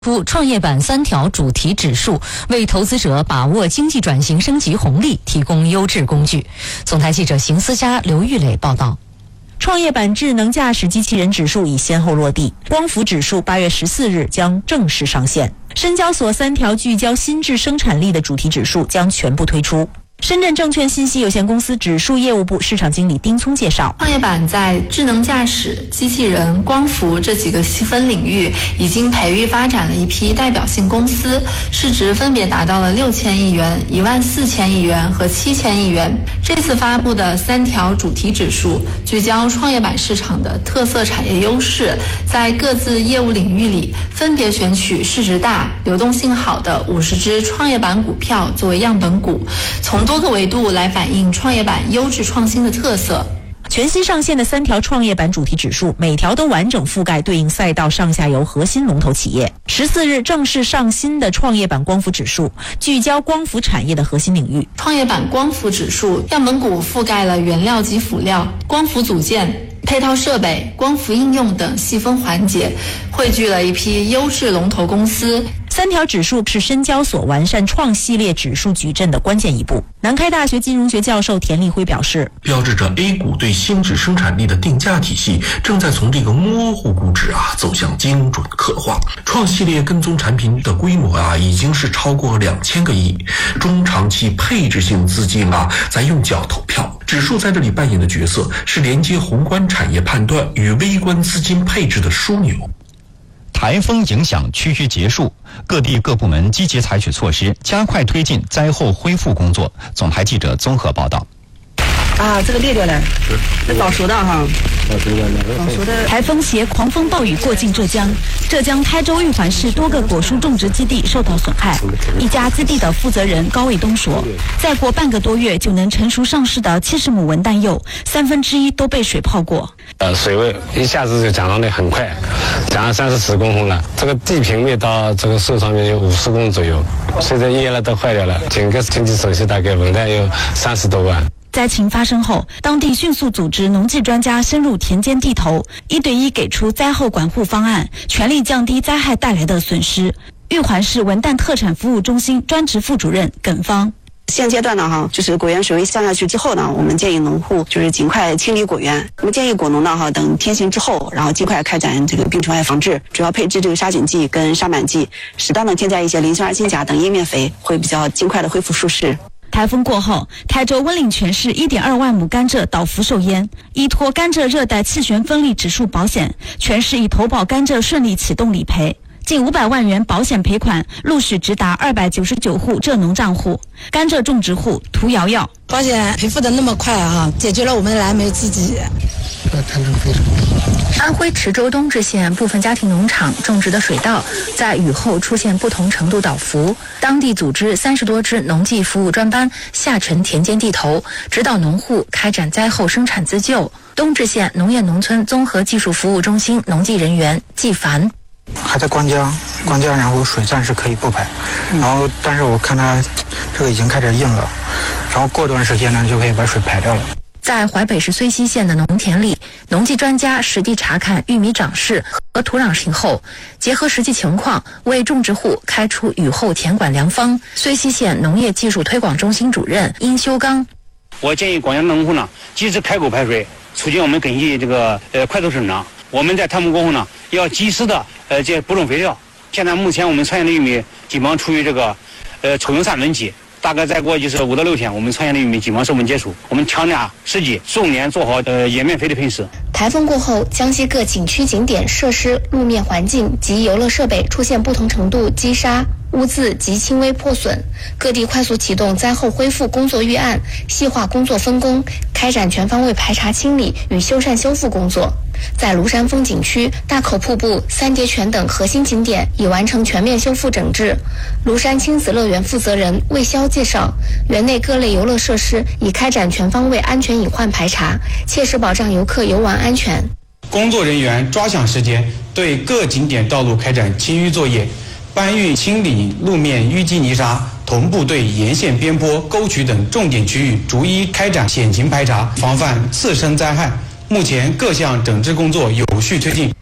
出创业板3条主题指数，为投资者把握经济转型升级红利提供优质工具。总台记者邢思佳、刘玉磊报道。 创业板智能驾驶机器人指数已先后落地，光伏指数8月14日将正式上线。深交所3条聚焦新质生产力的主题指数将全部推出。深圳证券信息有限公司指数业务部市场经理丁聪介绍， 创业板在智能驾驶、机器人、光伏这几个细分领域已经培育发展了一批代表性公司，市值分别达到了6000亿元、14000亿元和7000亿元。这次发布的3条主题指数聚焦创业板市场的特色产业优势，在各自业务领域里分别选取市值大、流动性好的50只创业板股票作为样本股，从多个维度来反映创业板优质创新的特色。 全新上线的3条创业板主题指数，每条都完整覆盖对应赛道上下游核心龙头企业。14日正式上新的创业板光伏指数，聚焦光伏产业的核心领域。 创业板光伏指数样本股覆盖了原料及辅料、光伏组件、配套设备、光伏应用等细分环节，汇聚了一批优质龙头公司。 3条指数是深交所完善创系列指数矩阵的关键一步。南开大学金融学教授田立辉表示， 标志着 A 股对新质生产力的定价体系正在从这个模糊估值走向精准刻画。创系列跟踪产品的规模已经是超过2000个亿，中长期配置性资金在用脚投票。指数在这里扮演的角色是连接宏观产业判断与微观资金配置的枢纽。 台风影响趋于结束，各地各部门积极采取措施，加快推进灾后恢复工作。总台记者综合报道。 这个裂掉了，这早熟的哈。 台风携狂风暴雨过境浙江，浙江台州玉环市多个果蔬种植基地受到损害。一家基地的负责人高卫东说，再过半个多月就能成熟上市的70亩文旦柚，1/3都被水泡过。 水位一下子就涨到很快，涨了30-40公分了。这个地平面到这个树上面有50公分左右，现在叶了都坏掉了。整个经济损失大概文旦有30多万。 灾情发生后，当地迅速组织农技专家深入田间地头，1对1给出灾后管护方案，全力降低灾害带来的损失。玉环市文旦特产服务中心专职副主任耿芳。 现阶段呢就是果园水位降下去之后呢，我们建议农户就是尽快清理果园。我们建议果农呢等天晴之后，然后尽快开展这个病虫害防治，主要配置这个杀菌剂跟杀螨剂，适当的添加一些磷酸二氢钾等叶面肥，会比较尽快的恢复舒适。 台风过后，台州温岭全市1.2万亩甘蔗倒伏受淹，依托甘蔗热带气旋风力指数保险，全市已投保甘蔗顺利启动理赔，近500万元保险赔款陆续直达299户蔗农账户。甘蔗种植户涂瑶瑶， 保险赔付的那么快解决了我们的燃眉之急。 谈成非常安徽池州东至县部分家庭农场种植的水稻在雨后出现不同程度倒伏，当地组织30多支农技服务专班下沉田间地头，指导农户开展灾后生产自救。东至县农业农村综合技术服务中心农技人员季凡， 还在关江，然后水暂时可以不排，然后但是我看它这个已经开始硬了，然后过段时间呢就可以把水排掉了。 在淮北市睢溪县的农田里，农技专家实地查看玉米长势和土壤型后，结合实际情况为种植户开出雨后田管良方。睢溪县农业技术推广中心主任殷修刚， 我建议广江农户呢，及时开沟排水，促进我们根系这个快速生长。我们在台风过后呢，要及时的补充肥料。现在目前我们穿线的玉米基本上处于这个抽用3轮期。大概再过就是5到6天，我们穿线的玉米基本上授粉结束。我们强加时机，重点做好叶面肥的喷施。 台风过后，江西各景区景点设施、路面环境及游乐设备出现不同程度积沙、污渍及轻微破损，各地快速启动灾后恢复工作预案，细化工作分工，开展全方位排查清理与修缮修复工作。在庐山风景区、大口瀑布、三叠泉等核心景点已完成全面修复整治。庐山亲子乐园负责人魏潇介绍，园内各类游乐设施已开展全方位安全隐患排查，切实保障游客游玩安全。 工作人员抓响时间，对各景点道路开展清淤作业，搬运清理路面淤积泥沙，同步对沿线边坡、沟渠等重点区域逐一开展险情排查，防范次生灾害。目前各项整治工作有序推进。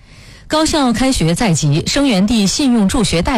高校开学在即，生源地信用助学贷